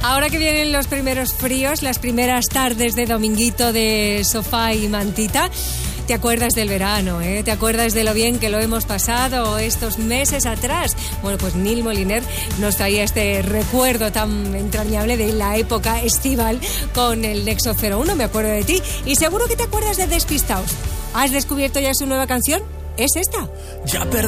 Ahora que vienen los primeros fríos, las primeras tardes de dominguito de sofá y mantita, te acuerdas del verano, ¿eh? Te acuerdas de lo bien que lo hemos pasado estos meses atrás. Bueno, pues Nil Moliner nos traía este recuerdo tan entrañable de la época estival con el Nexo 01, me acuerdo de ti. Y seguro que te acuerdas de Despistaos. ¿Has descubierto ya su nueva canción? Es esta. Ya